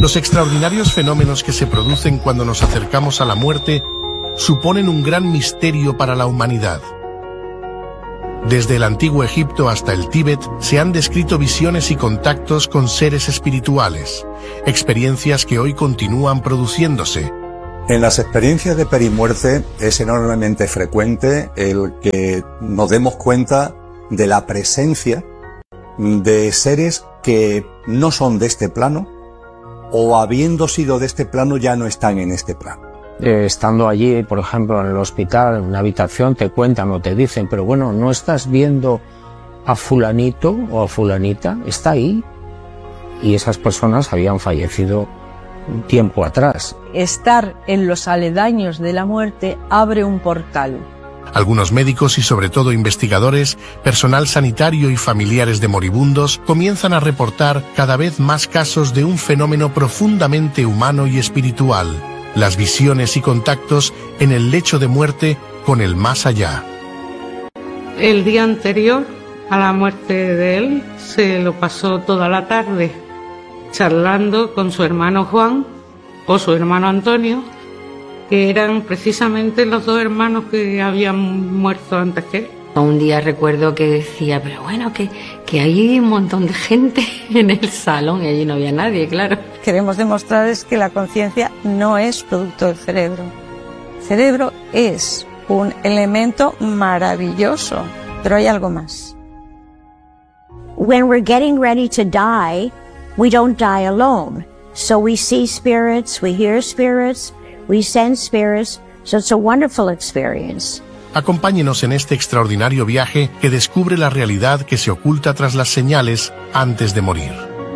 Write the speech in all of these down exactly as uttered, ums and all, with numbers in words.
Los extraordinarios fenómenos que se producen cuando nos acercamos a la muerte suponen un gran misterio para la humanidad. Desde el antiguo Egipto hasta el Tíbet se han descrito visiones y contactos con seres espirituales, experiencias que hoy continúan produciéndose. En las experiencias de perimuerte es enormemente frecuente el que nos demos cuenta de la presencia de seres que no son de este plano o habiendo sido de este plano ya no están en este plano. Eh, estando allí, por ejemplo, en el hospital, en una habitación, te cuentan o te dicen, pero bueno, ¿no estás viendo a fulanito o a fulanita? Está ahí. Y esas personas habían fallecido un tiempo atrás. Estar en los aledaños de la muerte abre un portal. Algunos médicos y sobre todo investigadores, personal sanitario y familiares de moribundos comienzan a reportar cada vez más casos de un fenómeno profundamente humano y espiritual: las visiones y contactos en el lecho de muerte con el más allá. El día anterior a la muerte de él se lo pasó toda la tarde charlando con su hermano Juan o su hermano Antonio, que eran precisamente los dos hermanos que habían muerto antes que él. Un día recuerdo que decía, pero bueno, que, que hay un montón de gente en el salón y allí no había nadie, claro. Queremos demostrar es que la conciencia no es producto del cerebro. El cerebro es un elemento maravilloso, pero hay algo más. When we're getting ready to die, we don't die alone. So we see spirits, we hear spirits, we sense spirits, so it's a wonderful experience. Acompáñenos en este extraordinario viaje que descubre la realidad que se oculta tras las señales antes de morir.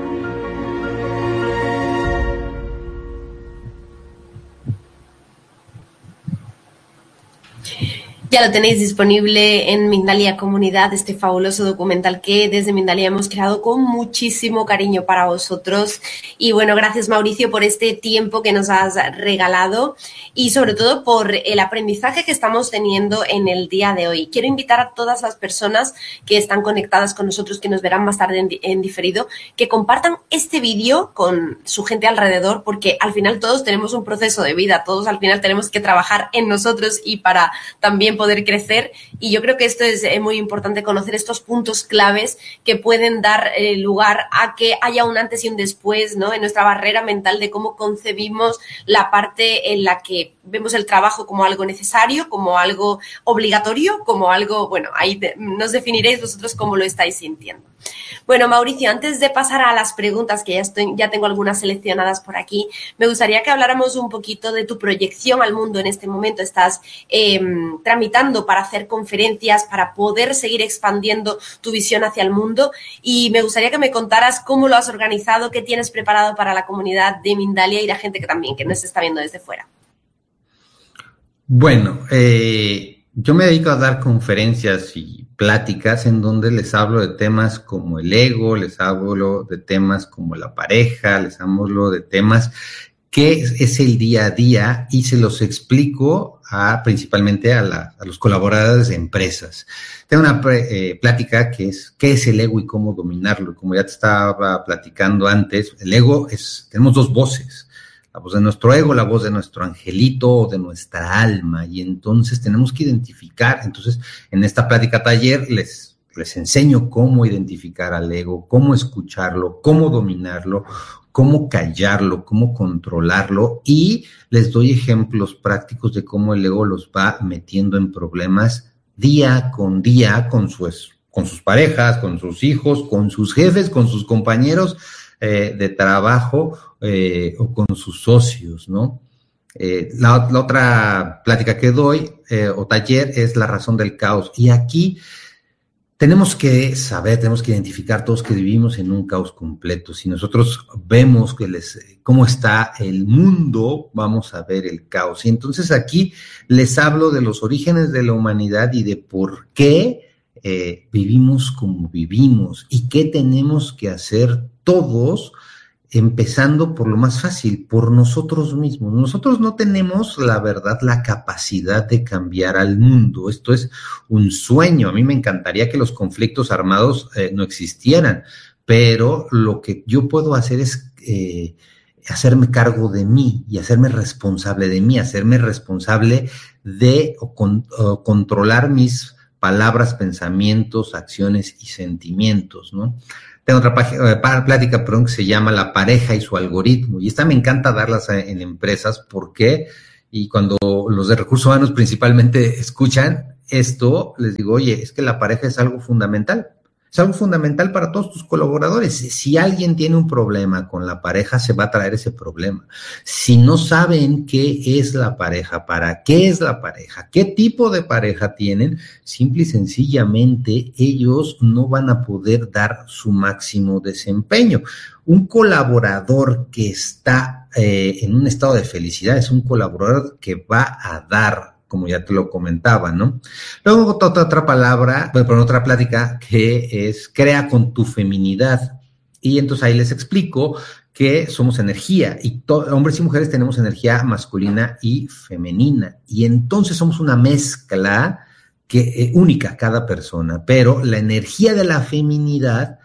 Ya lo tenéis disponible en Mindalia Comunidad, este fabuloso documental que desde Mindalia hemos creado con muchísimo cariño para vosotros. Y bueno, gracias Mauricio por este tiempo que nos has regalado y sobre todo por el aprendizaje que estamos teniendo en el día de hoy. Quiero invitar a todas las personas que están conectadas con nosotros, que nos verán más tarde en, en diferido, que compartan este vídeo con su gente alrededor, porque al final todos tenemos un proceso de vida, todos al final tenemos que trabajar en nosotros y para también poder crecer, y yo creo que esto es muy importante, conocer estos puntos claves que pueden dar eh, lugar a que haya un antes y un después, ¿no?, en nuestra barrera mental de cómo concebimos la parte en la que vemos el trabajo como algo necesario, como algo obligatorio, como algo, bueno, ahí te, nos definiréis vosotros cómo lo estáis sintiendo. Bueno, Mauricio, antes de pasar a las preguntas, que ya, estoy, ya tengo algunas seleccionadas por aquí, me gustaría que habláramos un poquito de tu proyección al mundo en este momento. Estás eh, tramitando para hacer conferencias, para poder seguir expandiendo tu visión hacia el mundo, y me gustaría que me contaras cómo lo has organizado, qué tienes preparado para la comunidad de Mindalia y la gente que también que nos está viendo desde fuera. Bueno, eh, yo me dedico a dar conferencias y pláticas en donde les hablo de temas como el ego, les hablo de temas como la pareja, les hablo de temas que es, es el día a día, y se los explico a, principalmente a, la, a los colaboradores de empresas. Tengo una eh, plática que es ¿qué es el ego y cómo dominarlo? Como ya te estaba platicando antes, el ego es, tenemos dos voces. La voz de nuestro ego, la voz de nuestro angelito o de nuestra alma, y entonces tenemos que identificar. Entonces, en esta plática taller les, les enseño cómo identificar al ego, cómo escucharlo, cómo dominarlo, cómo callarlo, cómo controlarlo, y les doy ejemplos prácticos de cómo el ego los va metiendo en problemas día con día con, su, con sus parejas, con sus hijos, con sus jefes, con sus compañeros eh, de trabajo, Eh, o con sus socios, ¿no? Eh, la, la otra plática que doy eh, o taller es la razón del caos, y aquí tenemos que saber, tenemos que identificar todos que vivimos en un caos completo. Si nosotros vemos que les, cómo está el mundo, vamos a ver el caos. Y entonces aquí les hablo de los orígenes de la humanidad y de por qué eh, vivimos como vivimos y qué tenemos que hacer todos, empezando por lo más fácil, por nosotros mismos. Nosotros no tenemos, la verdad, la capacidad de cambiar al mundo. Esto es un sueño. A mí me encantaría que los conflictos armados eh, no existieran, pero lo que yo puedo hacer es eh, hacerme cargo de mí y hacerme responsable de mí, hacerme responsable de o con, o controlar mis palabras, pensamientos, acciones y sentimientos, ¿no? Tengo otra página, plática, perdón, que se llama La pareja y su algoritmo, y esta me encanta darlas en empresas. ¿Por qué? Y cuando los de recursos humanos principalmente escuchan esto, les digo, oye, es que la pareja es algo fundamental. Es algo fundamental para todos tus colaboradores. Si alguien tiene un problema con la pareja, se va a traer ese problema. Si no saben qué es la pareja, para qué es la pareja, qué tipo de pareja tienen, simple y sencillamente ellos no van a poder dar su máximo desempeño. Un colaborador que está eh, en un estado de felicidad es un colaborador que va a dar, como ya te lo comentaba, ¿no? Luego otra, otra palabra, bueno, otra plática que es crea con tu feminidad. Y entonces ahí les explico que somos energía y to- hombres y mujeres tenemos energía masculina y femenina. Y entonces somos una mezcla que, eh, única cada persona, pero la energía de la feminidad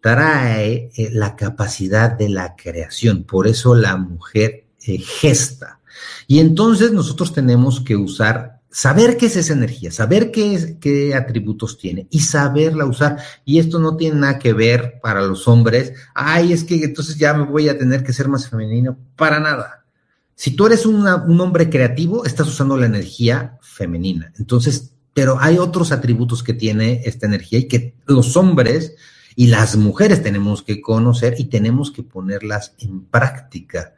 trae eh, la capacidad de la creación. Por eso la mujer eh, gesta. Y entonces nosotros tenemos que usar, saber qué es esa energía, saber qué, es, qué atributos tiene y saberla usar. Y esto no tiene nada que ver para los hombres. Ay, es que entonces ya me voy a tener que ser más femenino. Para nada. Si tú eres una, un hombre creativo, estás usando la energía femenina. Entonces, pero hay otros atributos que tiene esta energía y que los hombres y las mujeres tenemos que conocer y tenemos que ponerlas en práctica.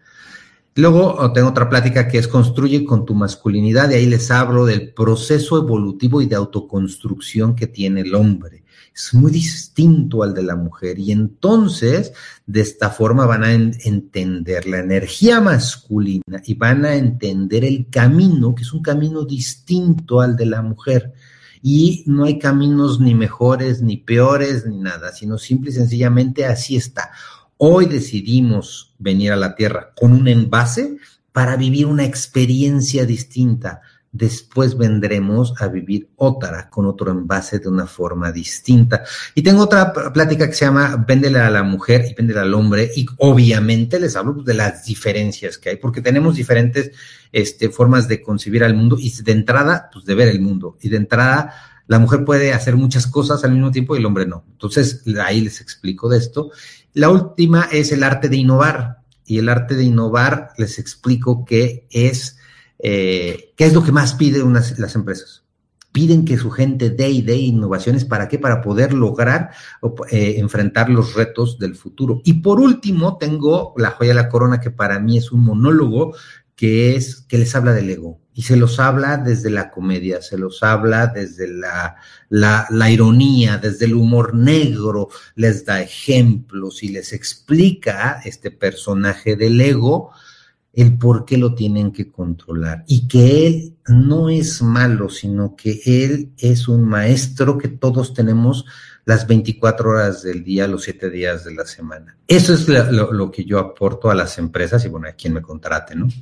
Luego tengo otra plática que es construye con tu masculinidad, y ahí les hablo del proceso evolutivo y de autoconstrucción que tiene el hombre. Es muy distinto al de la mujer y entonces de esta forma van a en- entender la energía masculina y van a entender el camino, que es un camino distinto al de la mujer. Y no hay caminos ni mejores ni peores ni nada, sino simple y sencillamente así está. Hoy decidimos venir a la Tierra con un envase para vivir una experiencia distinta. Después vendremos a vivir otra con otro envase de una forma distinta. Y tengo otra plática que se llama Véndele a la mujer y véndele al hombre. Y obviamente les hablo de las diferencias que hay, porque tenemos diferentes este, formas de concebir al mundo y de entrada, pues de ver el mundo. Y de entrada, la mujer puede hacer muchas cosas al mismo tiempo y el hombre no. Entonces, ahí les explico de esto. La última es el arte de innovar, y el arte de innovar les explico qué es, eh, qué es lo que más piden unas, las empresas. Piden que su gente dé y dé innovaciones. ¿Para qué? Para poder lograr eh, enfrentar los retos del futuro. Y por último, tengo la joya de la corona, que para mí es un monólogo que es que les habla del ego. Y se los habla desde la comedia, se los habla desde la, la, la ironía, desde el humor negro, les da ejemplos y les explica este personaje del ego el por qué lo tienen que controlar y que él no es malo, sino que él es un maestro que todos tenemos las veinticuatro horas del día, los siete días de la semana. Eso es lo, lo, lo que yo aporto a las empresas y bueno, a quien me contrate, ¿no?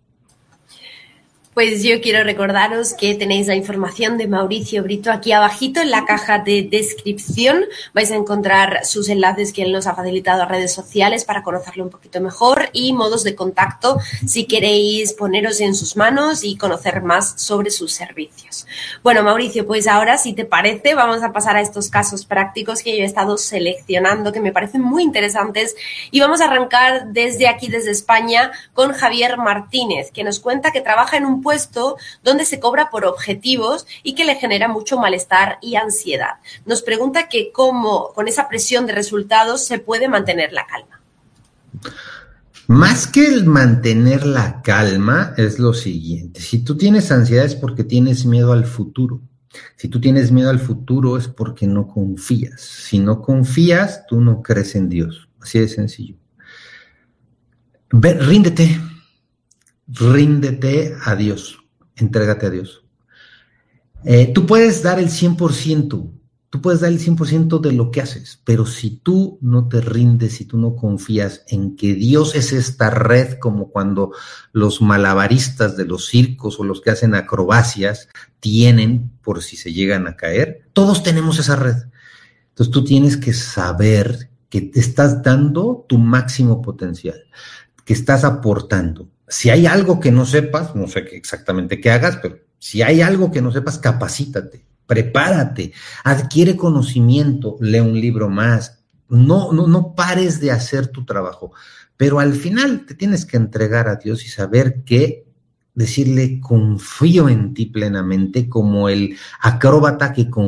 Pues yo quiero recordaros que tenéis la información de Mauricio Brito aquí abajito en la caja de descripción. Vais a encontrar sus enlaces que él nos ha facilitado a redes sociales para conocerlo un poquito mejor y modos de contacto si queréis poneros en sus manos y conocer más sobre sus servicios. Bueno, Mauricio, pues ahora, si te parece, vamos a pasar a estos casos prácticos que yo he estado seleccionando, que me parecen muy interesantes, y vamos a arrancar desde aquí, desde España, con Javier Martínez, que nos cuenta que trabaja en un puesto donde se cobra por objetivos y que le genera mucho malestar y ansiedad. Nos pregunta que cómo con esa presión de resultados se puede mantener la calma. Más que el mantener la calma es lo siguiente: si tú tienes ansiedad es porque tienes miedo al futuro. Si tú tienes miedo al futuro es porque no confías. Si no confías, tú no crees en Dios. Así de sencillo. Ve, ríndete. Ríndete a Dios, entrégate a Dios. Eh, tú puedes dar el cien por ciento, tú puedes dar el cien por ciento de lo que haces, pero si tú no te rindes, si tú no confías en que Dios es esta red, como cuando los malabaristas de los circos o los que hacen acrobacias tienen por si se llegan a caer, todos tenemos esa red. Entonces tú tienes que saber que te estás dando tu máximo potencial. que estás aportando. Si hay algo que no sepas, no sé exactamente qué hagas, pero si hay algo que no sepas, capacítate, prepárate, adquiere conocimiento, lee un libro más, no, no, no pares de hacer tu trabajo, pero al final te tienes que entregar a Dios y saber que decirle confío en ti plenamente, como el acróbata que confía